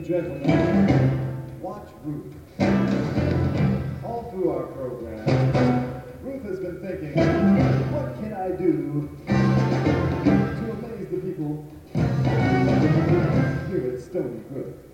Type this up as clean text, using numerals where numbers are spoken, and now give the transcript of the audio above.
and gentlemen, watch Ruth. All through our program, Ruth has been thinking, what can I do to amaze the people here at Stony Brook?